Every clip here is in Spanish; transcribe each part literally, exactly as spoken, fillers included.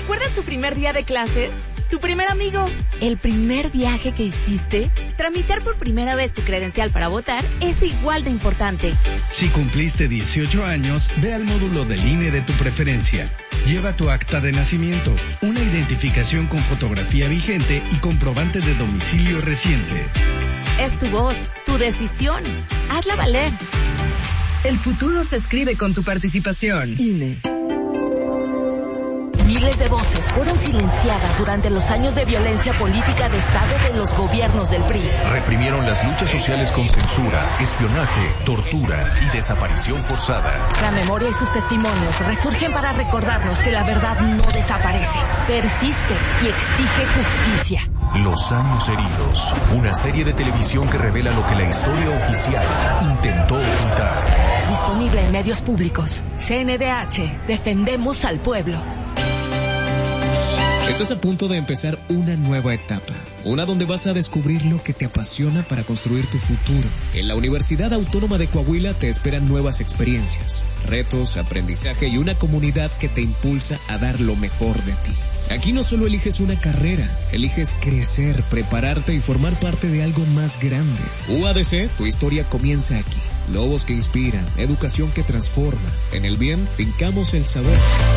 ¿Recuerdas tu primer día de clases? ¿Tu primer amigo? ¿El primer viaje que hiciste? Tramitar por primera vez tu credencial para votar es igual de importante. Si cumpliste dieciocho años, ve al módulo del I N E de tu preferencia. Lleva tu acta de nacimiento, una identificación con fotografía vigente y comprobante de domicilio reciente. Es tu voz, tu decisión. Hazla valer. El futuro se escribe con tu participación. I N E. Miles de voces fueron silenciadas durante los años de violencia política de Estado de los gobiernos del P R I. Reprimieron las luchas sociales con censura, espionaje, tortura y desaparición forzada. La memoria y sus testimonios resurgen para recordarnos que la verdad no desaparece, persiste y exige justicia. Los años heridos, una serie de televisión que revela lo que la historia oficial intentó ocultar. Disponible en medios públicos. C N D H, defendemos al pueblo. Estás a punto de empezar una nueva etapa, una donde vas a descubrir lo que te apasiona para construir tu futuro. En la Universidad Autónoma de Coahuila te esperan nuevas experiencias, retos, aprendizaje y una comunidad que te impulsa a dar lo mejor de ti. Aquí no solo eliges una carrera, eliges crecer, prepararte y formar parte de algo más grande. U A D C, tu historia comienza aquí. Lobos que inspiran, educación que transforma. En el bien, fincamos el saber.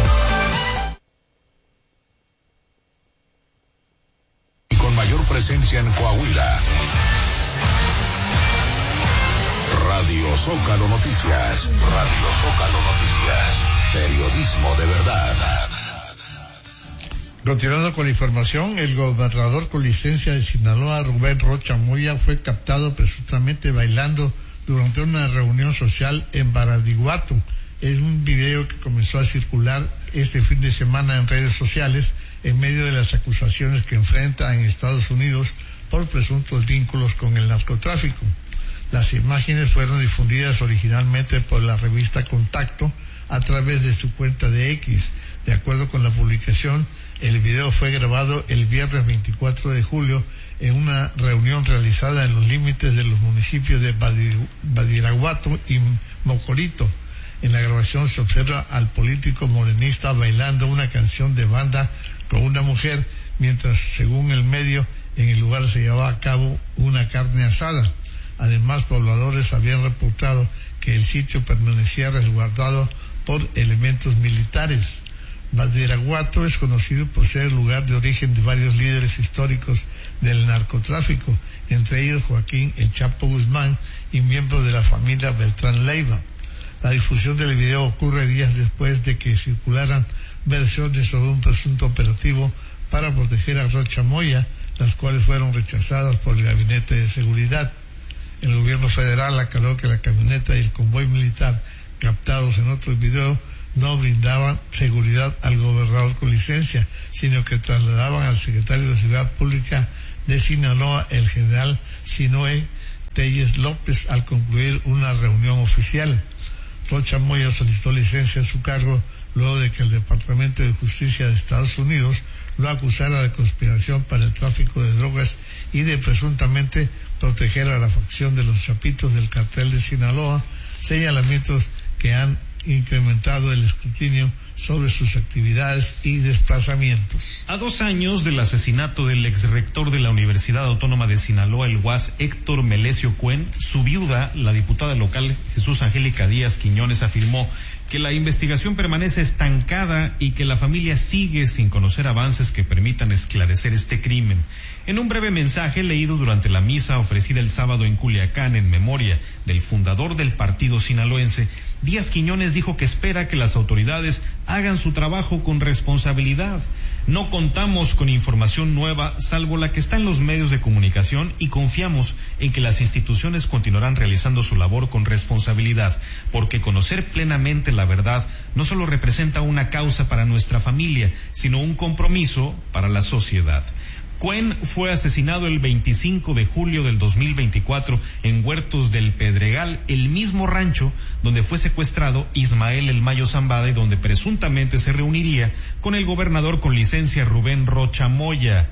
Mayor presencia en Coahuila. Radio Zócalo Noticias. Radio Zócalo Noticias. Periodismo de verdad. Continuando con la información, el gobernador con licencia de Sinaloa, Rubén Rocha Moya, fue captado presuntamente bailando durante una reunión social en Baradiguato. Es un video que comenzó a circular este fin de semana en redes sociales en medio de las acusaciones que enfrenta en Estados Unidos por presuntos vínculos con el narcotráfico. Las imágenes fueron difundidas originalmente por la revista Contacto a través de su cuenta de X. De acuerdo con la publicación, el video fue grabado el viernes veinticuatro de julio en una reunión realizada en los límites de los municipios de Badiraguato y Mocorito. En la grabación se observa al político morenista bailando una canción de banda con una mujer, mientras, según el medio, en el lugar se llevaba a cabo una carne asada. Además, pobladores habían reportado que el sitio permanecía resguardado por elementos militares. Badiraguato es conocido por ser el lugar de origen de varios líderes históricos del narcotráfico, entre ellos Joaquín El Chapo Guzmán y miembro de la familia Beltrán Leiva. La difusión del video ocurre días después de que circularan versiones sobre un presunto operativo para proteger a Rocha Moya, las cuales fueron rechazadas por el Gabinete de Seguridad. El gobierno federal aclaró que la camioneta y el convoy militar captados en otros videos no brindaban seguridad al gobernador con licencia, sino que trasladaban al secretario de Seguridad Pública de Sinaloa, el general Sinoé Telles López, al concluir una reunión oficial. Rocha Moya solicitó licencia a su cargo luego de que el Departamento de Justicia de Estados Unidos lo acusara de conspiración para el tráfico de drogas y de presuntamente proteger a la facción de los Chapitos del cartel de Sinaloa, señalamientos que han incrementado el escrutinio sobre sus actividades y desplazamientos. A dos años del asesinato del exrector de la Universidad Autónoma de Sinaloa, el U A S Héctor Melesio Cuen, su viuda, la diputada local Jesús Angélica Díaz Quiñones, afirmó que la investigación permanece estancada y que la familia sigue sin conocer avances que permitan esclarecer este crimen. En un breve mensaje leído durante la misa ofrecida el sábado en Culiacán en memoria del fundador del partido sinaloense, Díaz Quiñones dijo que espera que las autoridades hagan su trabajo con responsabilidad. No contamos con información nueva salvo la que está en los medios de comunicación y confiamos en que las instituciones continuarán realizando su labor con responsabilidad, porque conocer plenamente la verdad no solo representa una causa para nuestra familia, sino un compromiso para la sociedad. Cuen fue asesinado el veinticinco de julio del dos mil veinticuatro en Huertos del Pedregal, el mismo rancho donde fue secuestrado Ismael El Mayo Zambada y donde presuntamente se reuniría con el gobernador con licencia Rubén Rocha Moya.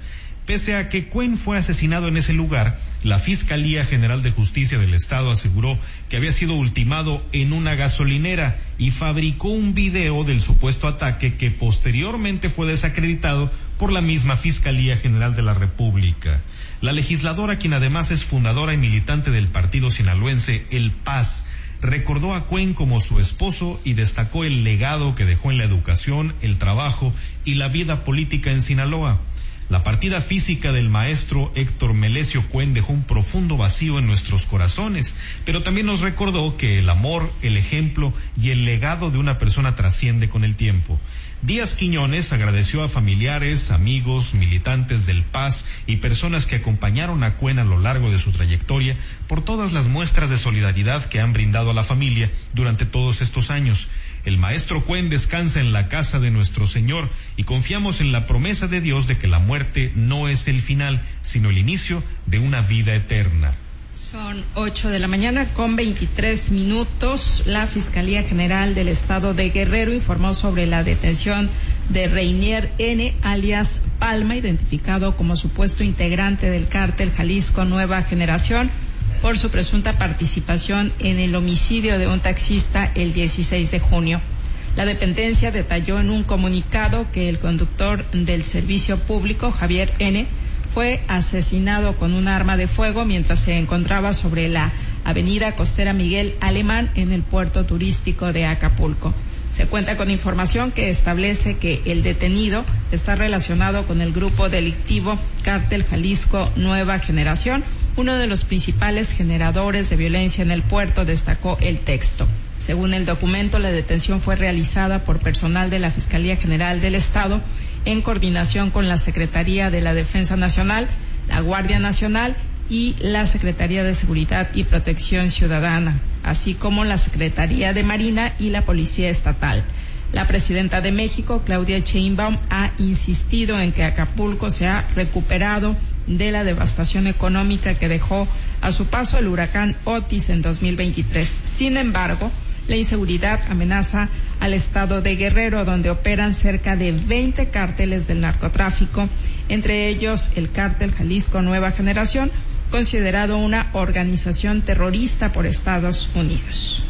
Pese a que Cuen fue asesinado en ese lugar, la Fiscalía General de Justicia del Estado aseguró que había sido ultimado en una gasolinera y fabricó un video del supuesto ataque que posteriormente fue desacreditado por la misma Fiscalía General de la República. La legisladora, quien además es fundadora y militante del partido sinaloense El Paz, recordó a Cuen como su esposo y destacó el legado que dejó en la educación, el trabajo y la vida política en Sinaloa. La partida física del maestro Héctor Melesio Cuen dejó un profundo vacío en nuestros corazones, pero también nos recordó que el amor, el ejemplo y el legado de una persona trasciende con el tiempo. Díaz Quiñones agradeció a familiares, amigos, militantes del Paz y personas que acompañaron a Cuen a lo largo de su trayectoria por todas las muestras de solidaridad que han brindado a la familia durante todos estos años. El maestro Cuen descansa en la casa de nuestro Señor y confiamos en la promesa de Dios de que la muerte no es el final, sino el inicio de una vida eterna. Son ocho de la mañana con veintitrés minutos. La Fiscalía General del Estado de Guerrero informó sobre la detención de Reinier N., alias Palma, identificado como supuesto integrante del cártel Jalisco Nueva Generación, por su presunta participación en el homicidio de un taxista el dieciséis de junio. La dependencia detalló en un comunicado que el conductor del servicio público, Javier N., fue asesinado con un arma de fuego mientras se encontraba sobre la avenida costera Miguel Alemán en el puerto turístico de Acapulco. Se cuenta con información que establece que el detenido está relacionado con el grupo delictivo Cártel Jalisco Nueva Generación, uno de los principales generadores de violencia en el puerto, destacó el texto. Según el documento, la detención fue realizada por personal de la Fiscalía General del Estado en coordinación con la Secretaría de la Defensa Nacional, la Guardia Nacional y la Secretaría de Seguridad y Protección Ciudadana, así como la Secretaría de Marina y la Policía Estatal. La presidenta de México, Claudia Sheinbaum, ha insistido en que Acapulco se ha recuperado de la devastación económica que dejó a su paso el huracán Otis en dos mil veintitrés. Sin embargo, la inseguridad amenaza al estado de Guerrero, donde operan cerca de veinte cárteles del narcotráfico, entre ellos el cártel Jalisco Nueva Generación, considerado una organización terrorista por Estados Unidos.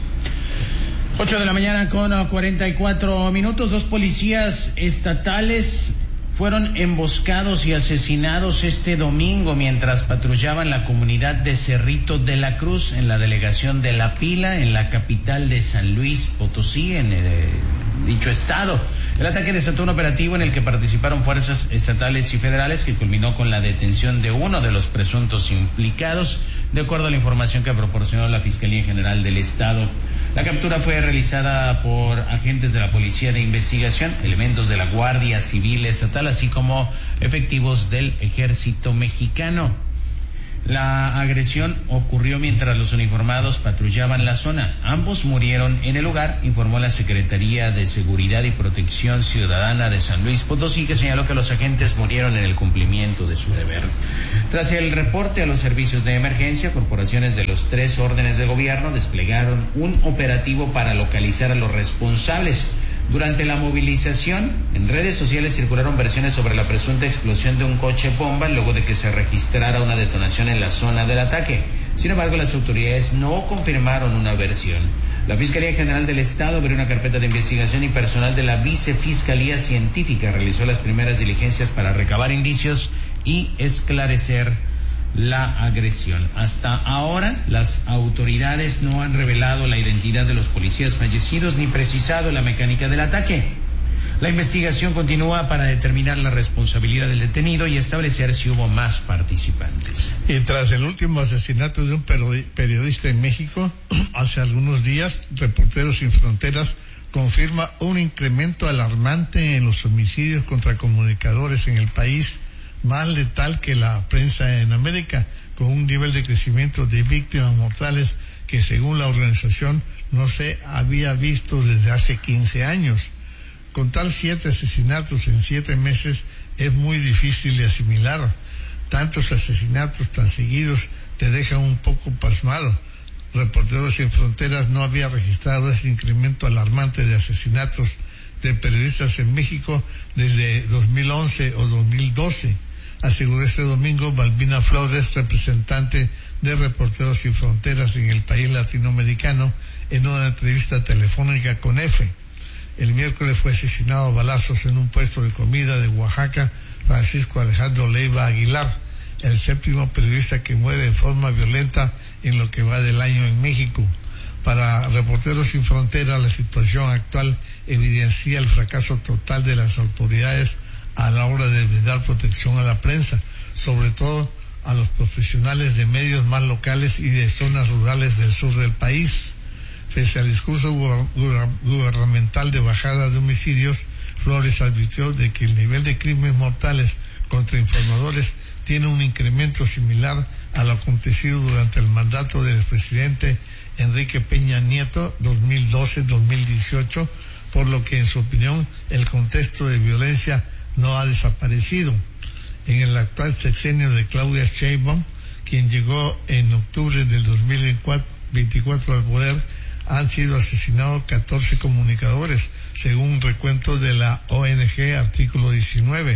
Ocho de la mañana con cuarenta y cuatro minutos. Dos policías estatales fueron emboscados y asesinados este domingo mientras patrullaban la comunidad de Cerrito de la Cruz en la delegación de La Pila, en la capital de San Luis Potosí, en el, eh, dicho estado. El ataque desató un operativo en el que participaron fuerzas estatales y federales que culminó con la detención de uno de los presuntos implicados, de acuerdo a la información que proporcionó la Fiscalía General del Estado. La captura fue realizada por agentes de la Policía de Investigación, elementos de la Guardia Civil Estatal, así como efectivos del Ejército Mexicano. La agresión ocurrió mientras los uniformados patrullaban la zona. Ambos murieron en el lugar, informó la Secretaría de Seguridad y Protección Ciudadana de San Luis Potosí, que señaló que los agentes murieron en el cumplimiento de su deber. Tras el reporte a los servicios de emergencia, corporaciones de los tres órdenes de gobierno desplegaron un operativo para localizar a los responsables. Durante la movilización, en redes sociales circularon versiones sobre la presunta explosión de un coche bomba luego de que se registrara una detonación en la zona del ataque. Sin embargo, las autoridades no confirmaron una versión. La Fiscalía General del Estado abrió una carpeta de investigación y personal de la Vicefiscalía Científica realizó las primeras diligencias para recabar indicios y esclarecer la agresión. Hasta ahora, las autoridades no han revelado la identidad de los policías fallecidos ni precisado la mecánica del ataque. La investigación continúa para determinar la responsabilidad del detenido y establecer si hubo más participantes. Y tras el último asesinato de un periodista en México, hace algunos días, Reporteros Sin Fronteras confirma un incremento alarmante en los homicidios contra comunicadores en el país, más letal que la prensa en América, con un nivel de crecimiento de víctimas mortales que según la organización no se había visto desde hace quince años. Contar siete asesinatos en siete meses es muy difícil de asimilar. Tantos asesinatos tan seguidos te dejan un poco pasmado. Reporteros Sin Fronteras no había registrado ese incremento alarmante de asesinatos de periodistas en México desde dos mil once o dos mil doce. aseguró este domingo Balbina Flores, representante de Reporteros Sin Fronteras en el país latinoamericano, en una entrevista telefónica con F. El miércoles fue asesinado a balazos en un puesto de comida de Oaxaca Francisco Alejandro Leiva Aguilar, el séptimo periodista que muere de forma violenta en lo que va del año en México. Para Reporteros Sin Fronteras, la situación actual evidencia el fracaso total de las autoridades a la hora de brindar protección a la prensa, sobre todo a los profesionales de medios más locales y de zonas rurales del sur del país. Pese al discurso gubernamental de bajada de homicidios, Flores advirtió de que el nivel de crímenes mortales contra informadores tiene un incremento similar a lo acontecido durante el mandato del expresidente Enrique Peña Nieto dos mil doce a dos mil dieciocho, por lo que en su opinión el contexto de violencia no ha desaparecido. En el actual sexenio de Claudia Sheinbaum, quien llegó en octubre del dos mil veinticuatro al poder, han sido asesinados catorce comunicadores, según un recuento de la O N G Artículo diecinueve.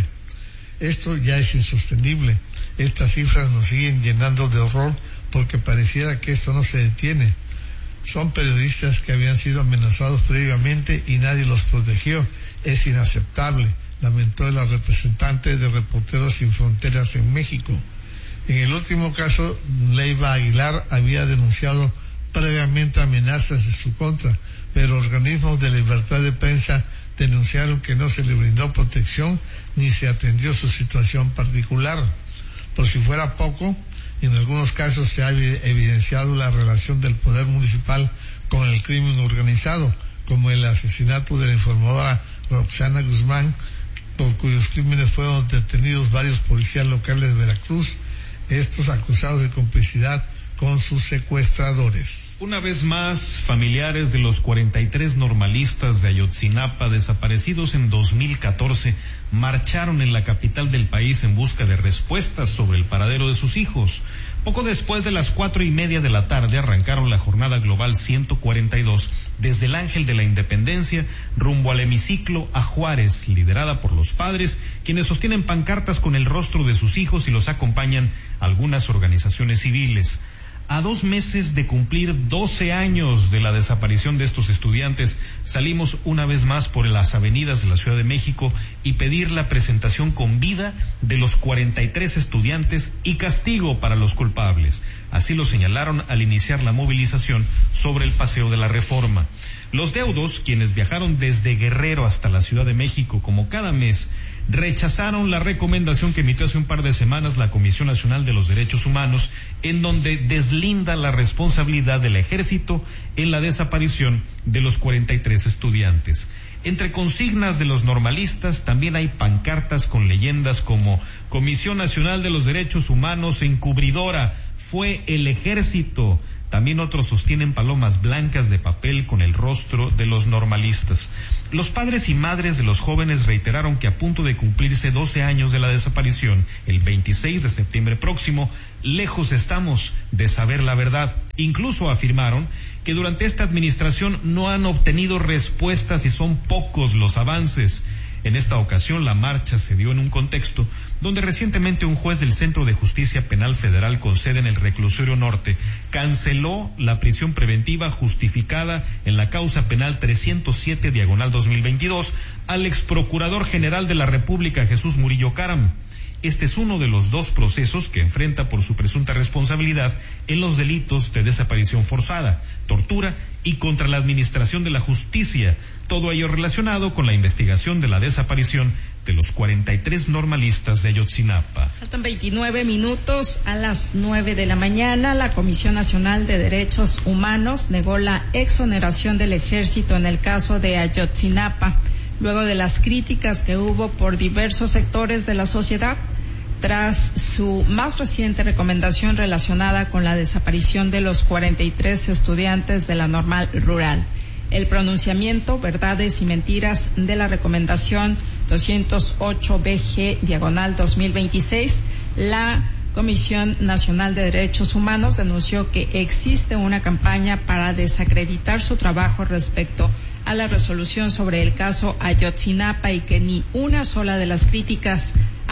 Esto ya es insostenible. Estas cifras nos siguen llenando de horror porque pareciera que esto no se detiene. Son periodistas que habían sido amenazados previamente y nadie los protegió. Es inaceptable, lamentó la representante de Reporteros Sin Fronteras en México. En el último caso, Leiva Aguilar había denunciado previamente amenazas de su contra, pero organismos de libertad de prensa denunciaron que no se le brindó protección ni se atendió su situación particular. Por si fuera poco, en algunos casos se ha evidenciado la relación del poder municipal con el crimen organizado, como el asesinato de la informadora Roxana Guzmán, por cuyos crímenes fueron detenidos varios policías locales de Veracruz, estos acusados de complicidad con sus secuestradores. Una vez más, familiares de los cuarenta y tres normalistas de Ayotzinapa desaparecidos en dos mil catorce marcharon en la capital del país en busca de respuestas sobre el paradero de sus hijos. Poco después de las cuatro y media de la tarde arrancaron la jornada global ciento cuarenta y dos desde el Ángel de la Independencia rumbo al hemiciclo a Juárez, liderada por los padres, quienes sostienen pancartas con el rostro de sus hijos y los acompañan algunas organizaciones civiles. A dos meses de cumplir doce años de la desaparición de estos estudiantes, salimos una vez más por las avenidas de la Ciudad de México y pedir la presentación con vida de los cuarenta y tres estudiantes y castigo para los culpables. Así lo señalaron al iniciar la movilización sobre el Paseo de la Reforma. Los deudos, quienes viajaron desde Guerrero hasta la Ciudad de México como cada mes, rechazaron la recomendación que emitió hace un par de semanas la Comisión Nacional de los Derechos Humanos, en donde deslinda la responsabilidad del Ejército en la desaparición de los cuarenta y tres estudiantes. Entre consignas de los normalistas también hay pancartas con leyendas como Comisión Nacional de los Derechos Humanos encubridora, fue el Ejército. También otros sostienen palomas blancas de papel con el rostro de los normalistas. Los padres y madres de los jóvenes reiteraron que a punto de cumplirse doce años de la desaparición, el veintiséis de septiembre próximo, lejos estamos de saber la verdad. Incluso afirmaron que durante esta administración no han obtenido respuestas y son pocos los avances. En esta ocasión la marcha se dio en un contexto donde recientemente un juez del Centro de Justicia Penal Federal con sede en el Reclusorio Norte canceló la prisión preventiva justificada en la causa penal trescientos siete diagonal dos mil veintidós al exprocurador general de la República Jesús Murillo Caram. Este es uno de los dos procesos que enfrenta por su presunta responsabilidad en los delitos de desaparición forzada, tortura y contra la administración de la justicia, todo ello relacionado con la investigación de la desaparición de los cuarenta y tres normalistas de Ayotzinapa. Faltan veintinueve minutos a las nueve de la mañana. La Comisión Nacional de Derechos Humanos negó la exoneración del Ejército en el caso de Ayotzinapa, luego de las críticas que hubo por diversos sectores de la sociedad tras su más reciente recomendación relacionada con la desaparición de los cuarenta y tres estudiantes de la Normal Rural. El pronunciamiento, verdades y mentiras, de la recomendación doscientos ocho B G diagonal dos mil veintiséis, la Comisión Nacional de Derechos Humanos denunció que existe una campaña para desacreditar su trabajo respecto a la resolución sobre el caso Ayotzinapa y que ni una sola de las críticas a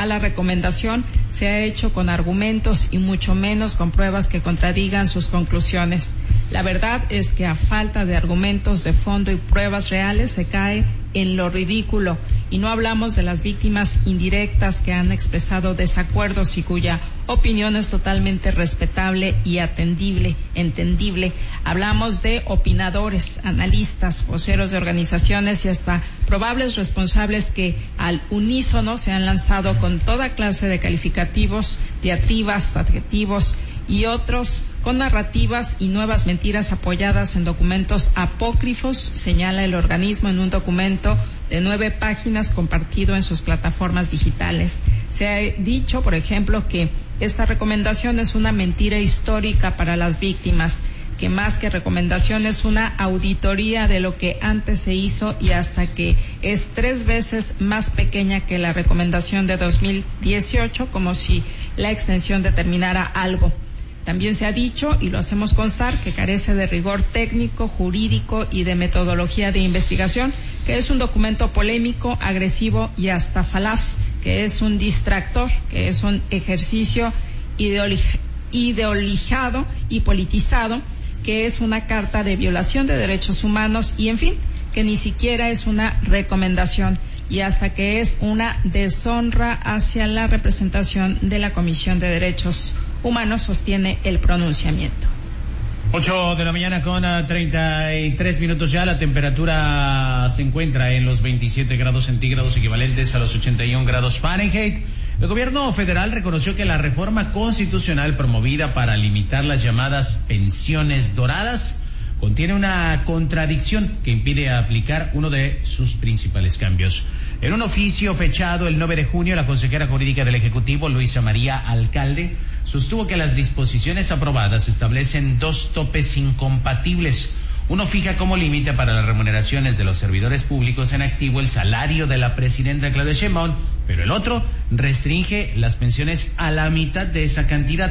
a la recomendación se ha hecho con argumentos y mucho menos con pruebas que contradigan sus conclusiones. La verdad es que a falta de argumentos de fondo y pruebas reales se cae en lo ridículo, y no hablamos de las víctimas indirectas que han expresado desacuerdos y cuya opinión es totalmente respetable y atendible, entendible. Hablamos de opinadores, analistas, voceros de organizaciones y hasta probables responsables que al unísono se han lanzado con toda clase de calificativos, diatribas, adjetivos y otros con narrativas y nuevas mentiras apoyadas en documentos apócrifos, señala el organismo en un documento de nueve páginas compartido en sus plataformas digitales. Se ha dicho, por ejemplo, que esta recomendación es una mentira histórica para las víctimas, que más que recomendación es una auditoría de lo que antes se hizo y hasta que es tres veces más pequeña que la recomendación de dos mil dieciocho, como si la extensión determinara algo. También se ha dicho, y lo hacemos constar, que carece de rigor técnico, jurídico y de metodología de investigación, que es un documento polémico, agresivo y hasta falaz, que es un distractor, que es un ejercicio ideologizado ideologizado y politizado, que es una carta de violación de derechos humanos y, en fin, que ni siquiera es una recomendación y hasta que es una deshonra hacia la representación de la Comisión de Derechos Humanos, sostiene el pronunciamiento. Ocho de la mañana con treinta y tres minutos ya. La temperatura se encuentra en los veintisiete grados centígrados, equivalentes a los ochenta y un grados Fahrenheit. El gobierno federal reconoció que la reforma constitucional promovida para limitar las llamadas pensiones doradas contiene una contradicción que impide aplicar uno de sus principales cambios. En un oficio fechado el nueve de junio, la consejera jurídica del Ejecutivo, Luisa María Alcalde, sostuvo que las disposiciones aprobadas establecen dos topes incompatibles. Uno fija como límite para las remuneraciones de los servidores públicos en activo el salario de la presidenta Claudia Sheinbaum, pero el otro restringe las pensiones a la mitad de esa cantidad.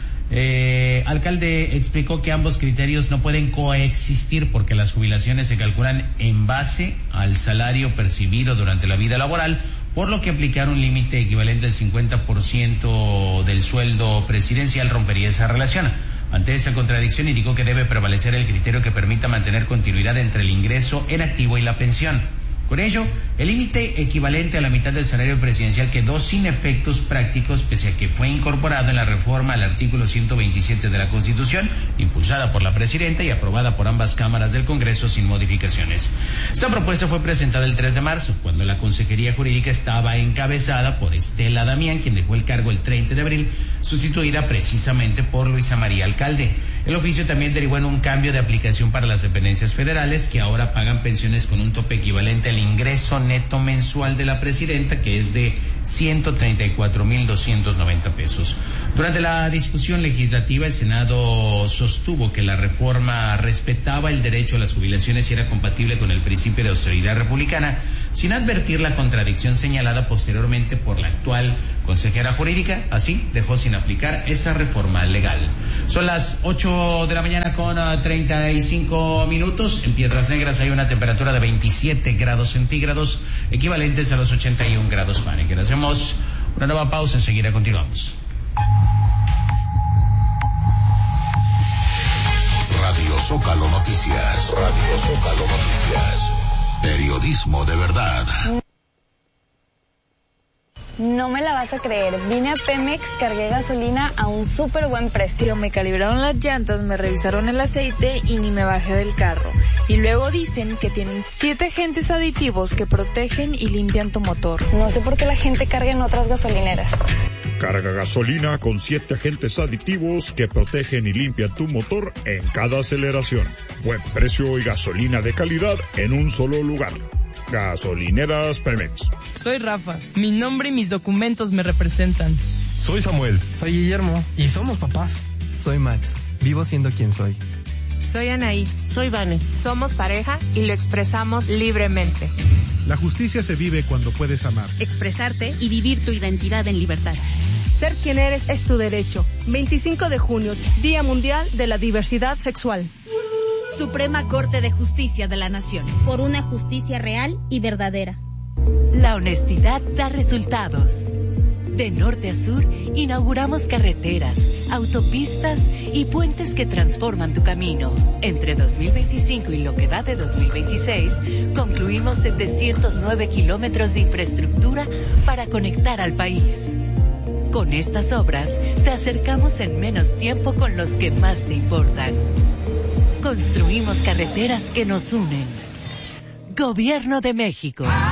Eh, Alcalde explicó que ambos criterios no pueden coexistir porque las jubilaciones se calculan en base al salario percibido durante la vida laboral, por lo que aplicar un límite equivalente al cincuenta por ciento del sueldo presidencial rompería esa relación. Ante esa contradicción, indicó que debe prevalecer el criterio que permita mantener continuidad entre el ingreso en activo y la pensión. Con ello, el límite equivalente a la mitad del salario presidencial quedó sin efectos prácticos, pese a que fue incorporado en la reforma al artículo ciento veintisiete de la Constitución, impulsada por la presidenta y aprobada por ambas cámaras del Congreso sin modificaciones. Esta propuesta fue presentada el tres de marzo, cuando la Consejería Jurídica estaba encabezada por Estela Damián, quien dejó el cargo el treinta de abril, sustituida precisamente por Luisa María Alcalde. El oficio también derivó en un cambio de aplicación para las dependencias federales, que ahora pagan pensiones con un tope equivalente al ingreso neto mensual de la presidenta, que es de ciento treinta y cuatro mil doscientos noventa pesos. Durante la discusión legislativa, el Senado sostuvo que la reforma respetaba el derecho a las jubilaciones y era compatible con el principio de austeridad republicana, sin advertir la contradicción señalada posteriormente por la actual consejera jurídica. Así dejó sin aplicar esa reforma legal. Son las ocho de la mañana con treinta y cinco minutos. En Piedras Negras hay una temperatura de veintisiete grados centígrados, equivalentes a los ochenta y un grados Fahrenheit. Hacemos una nueva pausa, enseguida continuamos. Radio Zócalo Noticias. Radio Zócalo Noticias. Periodismo de verdad. No me la vas a creer, vine a Pemex, cargué gasolina a un súper buen precio. Me calibraron las llantas, me revisaron el aceite y ni me bajé del carro. Y luego dicen que tienen siete agentes aditivos que protegen y limpian tu motor. No sé por qué la gente carga en otras gasolineras. Carga gasolina con siete agentes aditivos que protegen y limpian tu motor en cada aceleración. Buen precio y gasolina de calidad en un solo lugar. Gasolineras Pemex. Soy Rafa. Mi nombre y mis documentos me representan. Soy Samuel. Soy Guillermo. Y somos papás. Soy Max. Vivo siendo quien soy. Soy Anaí. Soy Vane. Somos pareja y lo expresamos libremente. La justicia se vive cuando puedes amar, expresarte y vivir tu identidad en libertad. Ser quien eres es tu derecho. veinticinco de junio, Día Mundial de la Diversidad Sexual. Suprema Corte de Justicia de la Nación. Por una justicia real y verdadera. La honestidad da resultados. De norte a sur, inauguramos carreteras, autopistas y puentes que transforman tu camino. Entre dos mil veinticinco y lo que va de dos mil veintiséis, concluimos setecientos nueve kilómetros de infraestructura para conectar al país. Con estas obras, te acercamos en menos tiempo con los que más te importan. Construimos carreteras que nos unen. Gobierno de México.